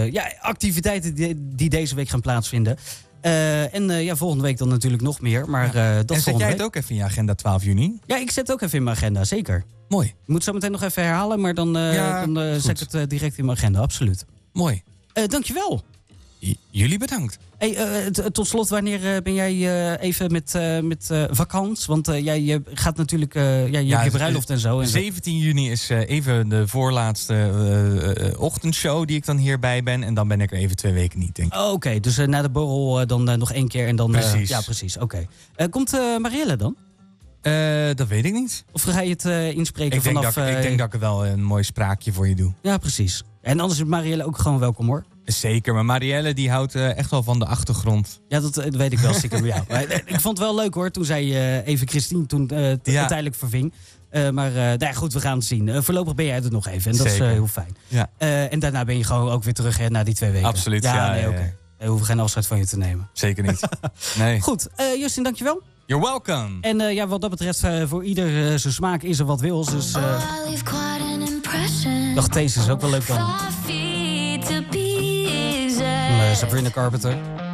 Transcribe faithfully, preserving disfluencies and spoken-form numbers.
uh, ja, activiteiten die, die deze week gaan plaatsvinden. Uh, en uh, ja, volgende week dan natuurlijk nog meer. Maar, uh, dat en zet jij het week. ook even in je agenda twaalf juni? Ja, ik zet het ook even in mijn agenda, zeker. Mooi. Ik moet zo meteen nog even herhalen, maar dan, uh, ja, dan uh, zet ik het uh, direct in mijn agenda, absoluut. Mooi. Uh, dankjewel. J- jullie bedankt. Hey, uh, t- tot slot, wanneer uh, ben jij uh, even met, uh, met uh, vakantie? Want uh, jij je gaat natuurlijk, uh, ja, je Ja, hebt je bruiloft en zo. En zeventien juni is uh, even de voorlaatste uh, uh, ochtendshow die ik dan hierbij ben. En dan ben ik er even twee weken niet, denk ik. Oh, Oké, okay. dus uh, na de borrel uh, dan uh, nog één keer en dan... Uh, precies. Ja, precies. Oké. Okay. Uh, komt uh, Marielle dan? Uh, dat weet ik niet. Of ga je het uh, inspreken ik denk vanaf... Dat ik, uh, ik denk dat ik er wel een mooi spraakje voor je doe. Ja, precies. En anders is Marielle ook gewoon welkom, hoor. Zeker, maar Marielle die houdt uh, echt wel van de achtergrond. Ja, dat, dat weet ik wel stiekem bij jou. Maar, uh, ik vond het wel leuk, hoor, toen zij uh, even Christine toen, uh, t- ja. uiteindelijk verving. Uh, maar uh, nou ja, goed, we gaan het zien. Uh, voorlopig ben jij het nog even en dat Zeker. is uh, heel fijn. Ja. Uh, en daarna ben je gewoon ook weer terug hè, na die twee weken. Absoluut, ja. ja, nee, ja, oké. Okay. ja. We hoeven geen afscheid van je te nemen. Zeker niet. Nee. Goed, uh, Justin, dankjewel. You're welcome. En uh, ja, wat dat betreft, uh, voor ieder uh, zijn smaak is er wat wils. Dus uh, dacht, deze is ook wel leuk dan. Uh, Sabrina Carpenter.